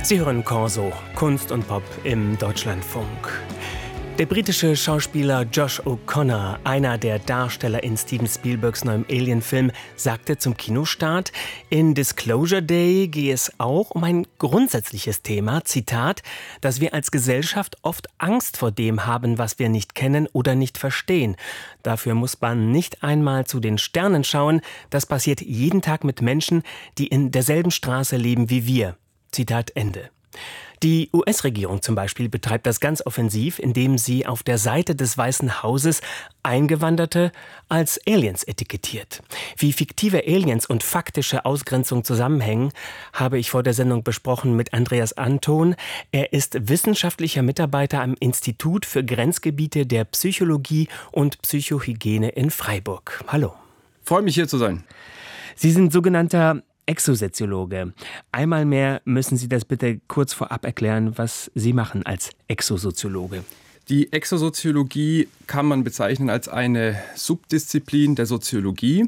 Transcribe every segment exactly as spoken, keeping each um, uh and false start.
Sie hören Corso, Kunst und Pop im Deutschlandfunk. Der britische Schauspieler Josh O'Connor, einer der Darsteller in Steven Spielbergs neuem Alien-Film, sagte zum Kinostart, in Disclosure Day gehe es auch um ein grundsätzliches Thema, Zitat, dass wir als Gesellschaft oft Angst vor dem haben, was wir nicht kennen oder nicht verstehen. Dafür muss man nicht einmal zu den Sternen schauen. Das passiert jeden Tag mit Menschen, die in derselben Straße leben wie wir. Zitat Ende. Die U S-Regierung zum Beispiel betreibt das ganz offensiv, indem sie auf der Seite des Weißen Hauses Eingewanderte als Aliens etikettiert. Wie fiktive Aliens und faktische Ausgrenzung zusammenhängen, habe ich vor der Sendung besprochen mit Andreas Anton. Er ist wissenschaftlicher Mitarbeiter am Institut für Grenzgebiete der Psychologie und Psychohygiene in Freiburg. Hallo. Freue mich, hier zu sein. Sie sind sogenannter Exosoziologe. Einmal mehr müssen Sie das bitte kurz vorab erklären, was Sie machen als Exosoziologe. Die Exosoziologie kann man bezeichnen als eine Subdisziplin der Soziologie,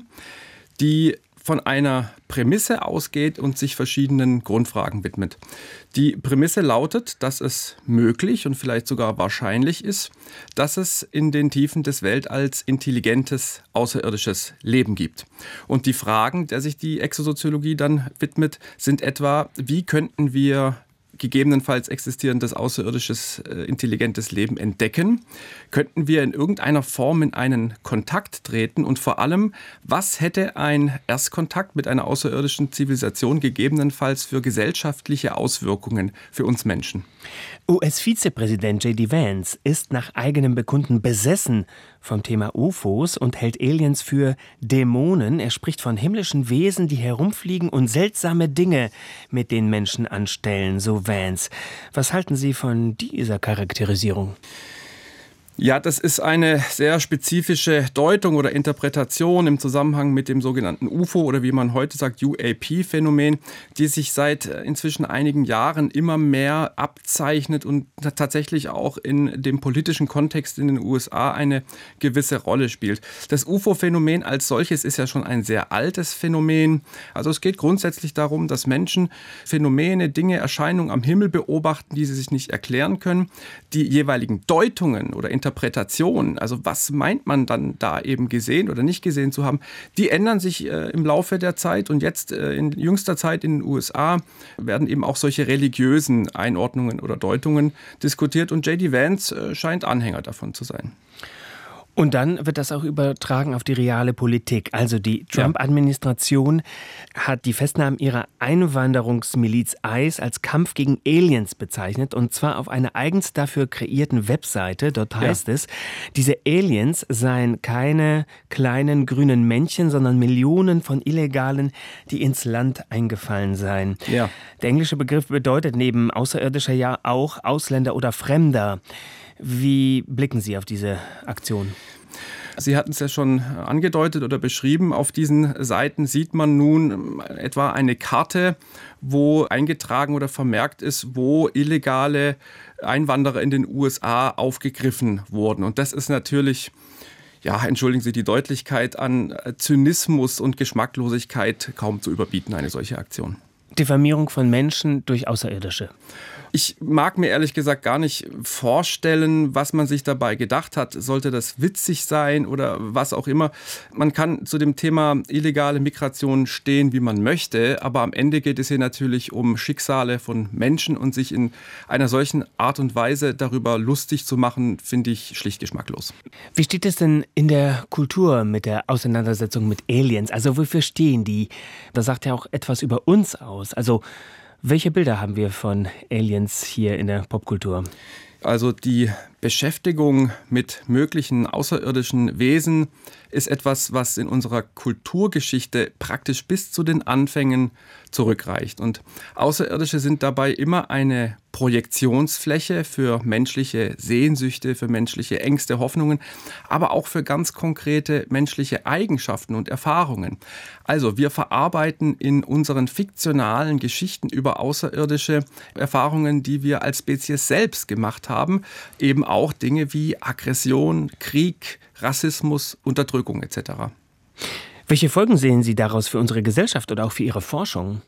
die von einer Prämisse ausgeht und sich verschiedenen Grundfragen widmet. Die Prämisse lautet, dass es möglich und vielleicht sogar wahrscheinlich ist, dass es in den Tiefen des Weltalls intelligentes, außerirdisches Leben gibt. Und die Fragen, der sich die Exosoziologie dann widmet, sind etwa, wie könnten wir gegebenenfalls existierendes außerirdisches, äh, intelligentes Leben entdecken? Könnten wir in irgendeiner Form in einen Kontakt treten? Und vor allem, was hätte ein Erstkontakt mit einer außerirdischen Zivilisation gegebenenfalls für gesellschaftliche Auswirkungen für uns Menschen? U S-Vizepräsident J D Vance ist nach eigenem Bekunden besessen vom Thema U F Os und hält Aliens für Dämonen. Er spricht von himmlischen Wesen, die herumfliegen und seltsame Dinge mit den Menschen anstellen, so Vance. Was halten Sie von dieser Charakterisierung? Ja, das ist eine sehr spezifische Deutung oder Interpretation im Zusammenhang mit dem sogenannten U F O oder wie man heute sagt U A P-Phänomen, die sich seit inzwischen einigen Jahren immer mehr abzeichnet und tatsächlich auch in dem politischen Kontext in den U S A eine gewisse Rolle spielt. Das U F O-Phänomen als solches ist ja schon ein sehr altes Phänomen. Also es geht grundsätzlich darum, dass Menschen Phänomene, Dinge, Erscheinungen am Himmel beobachten, die sie sich nicht erklären können. Die jeweiligen Deutungen oder Interpretationen Interpretation, also was meint man dann da eben gesehen oder nicht gesehen zu haben, die ändern sich äh, im Laufe der Zeit und jetzt äh, in jüngster Zeit in den U S A werden eben auch solche religiösen Einordnungen oder Deutungen diskutiert und J D Vance äh, scheint Anhänger davon zu sein. Und dann wird das auch übertragen auf die reale Politik. Also die Trump-Administration hat die Festnahmen ihrer Einwanderungsmiliz ICE als Kampf gegen Aliens bezeichnet. Und zwar auf einer eigens dafür kreierten Webseite. Dort heißt ja. es, diese Aliens seien keine kleinen grünen Männchen, sondern Millionen von Illegalen, die ins Land eingefallen seien. Ja. Der englische Begriff bedeutet neben Außerirdischer ja auch Ausländer oder Fremder. Wie blicken Sie auf diese Aktion? Sie hatten es ja schon angedeutet oder beschrieben. Auf diesen Seiten sieht man nun etwa eine Karte, wo eingetragen oder vermerkt ist, wo illegale Einwanderer in den U S A aufgegriffen wurden. Und das ist natürlich, ja, entschuldigen Sie die Deutlichkeit, an Zynismus und Geschmacklosigkeit kaum zu überbieten, eine solche Aktion. Diffamierung von Menschen durch Außerirdische. Ich mag mir ehrlich gesagt gar nicht vorstellen, was man sich dabei gedacht hat. Sollte das witzig sein oder was auch immer? Man kann zu dem Thema illegale Migration stehen, wie man möchte, aber am Ende geht es hier natürlich um Schicksale von Menschen und sich in einer solchen Art und Weise darüber lustig zu machen, finde ich schlicht geschmacklos. Wie steht es denn in der Kultur mit der Auseinandersetzung mit Aliens? Also wofür stehen die? Das sagt ja auch etwas über uns aus. Also welche Bilder haben wir von Aliens hier in der Popkultur? Also die Beschäftigung mit möglichen außerirdischen Wesen ist etwas, was in unserer Kulturgeschichte praktisch bis zu den Anfängen zurückreicht. Und Außerirdische sind dabei immer eine Projektionsfläche für menschliche Sehnsüchte, für menschliche Ängste, Hoffnungen, aber auch für ganz konkrete menschliche Eigenschaften und Erfahrungen. Also wir verarbeiten in unseren fiktionalen Geschichten über außerirdische Erfahrungen, die wir als Spezies selbst gemacht haben, eben auch Dinge wie Aggression, Krieg, Rassismus, Unterdrückung et cetera. Welche Folgen sehen Sie daraus für unsere Gesellschaft oder auch für Ihre Forschung?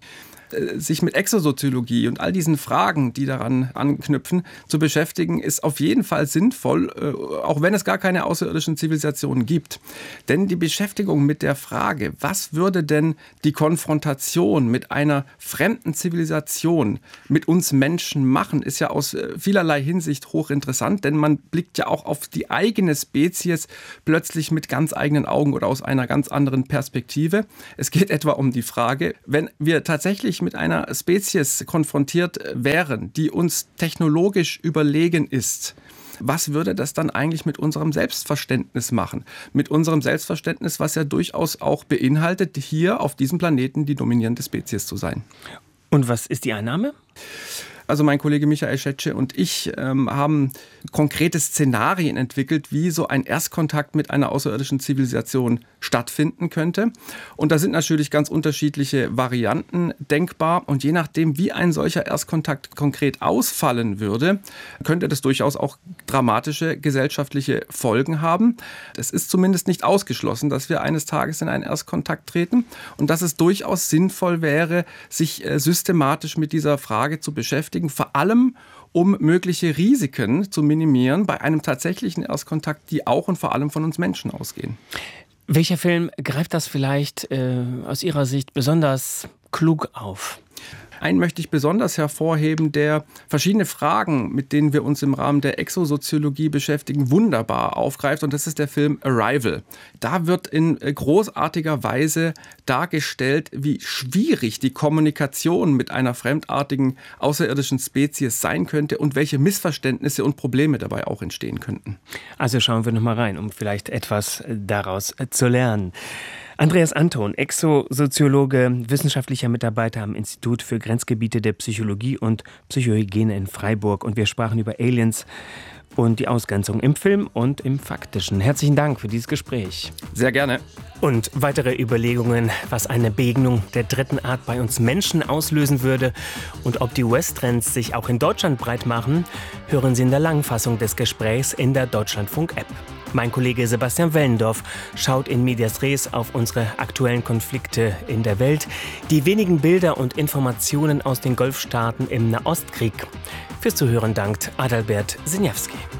sich mit Exosoziologie und all diesen Fragen, die daran anknüpfen, zu beschäftigen, ist auf jeden Fall sinnvoll, auch wenn es gar keine außerirdischen Zivilisationen gibt. Denn die Beschäftigung mit der Frage, was würde denn die Konfrontation mit einer fremden Zivilisation mit uns Menschen machen, ist ja aus vielerlei Hinsicht hochinteressant, denn man blickt ja auch auf die eigene Spezies plötzlich mit ganz eigenen Augen oder aus einer ganz anderen Perspektive. Es geht etwa um die Frage, wenn wir tatsächlich mit einer Spezies konfrontiert wären, die uns technologisch überlegen ist, was würde das dann eigentlich mit unserem Selbstverständnis machen? Mit unserem Selbstverständnis, was ja durchaus auch beinhaltet, hier auf diesem Planeten die dominierende Spezies zu sein. Und was ist die Einnahme? Also mein Kollege Michael Schetsche und ich ähm, haben konkrete Szenarien entwickelt, wie so ein Erstkontakt mit einer außerirdischen Zivilisation stattfinden könnte. Und da sind natürlich ganz unterschiedliche Varianten denkbar. Und je nachdem, wie ein solcher Erstkontakt konkret ausfallen würde, könnte das durchaus auch dramatische gesellschaftliche Folgen haben. Es ist zumindest nicht ausgeschlossen, dass wir eines Tages in einen Erstkontakt treten und dass es durchaus sinnvoll wäre, sich äh, systematisch mit dieser Frage zu beschäftigen, vor allem um mögliche Risiken zu minimieren bei einem tatsächlichen Erstkontakt, die auch und vor allem von uns Menschen ausgehen. Welcher Film greift das vielleicht äh, aus Ihrer Sicht besonders klug auf? Einen möchte ich besonders hervorheben, der verschiedene Fragen, mit denen wir uns im Rahmen der Exosoziologie beschäftigen, wunderbar aufgreift. Und das ist der Film Arrival. Da wird in großartiger Weise dargestellt, wie schwierig die Kommunikation mit einer fremdartigen außerirdischen Spezies sein könnte und welche Missverständnisse und Probleme dabei auch entstehen könnten. Also schauen wir noch mal rein, um vielleicht etwas daraus zu lernen. Andreas Anton, Exosoziologe, wissenschaftlicher Mitarbeiter am Institut für Grenzgebiete der Psychologie und Psychohygiene in Freiburg. Und wir sprachen über Aliens und die Ausgrenzung im Film und im Faktischen. Herzlichen Dank für dieses Gespräch. Sehr gerne. Und weitere Überlegungen, was eine Begegnung der dritten Art bei uns Menschen auslösen würde und ob die U S-Trends sich auch in Deutschland breit machen, hören Sie in der Langfassung des Gesprächs in der Deutschlandfunk-App. Mein Kollege Sebastian Wellendorf schaut in medias res auf unsere aktuellen Konflikte in der Welt, die wenigen Bilder und Informationen aus den Golfstaaten im Nahostkrieg. Fürs Zuhören dankt Adalbert Sinjewski.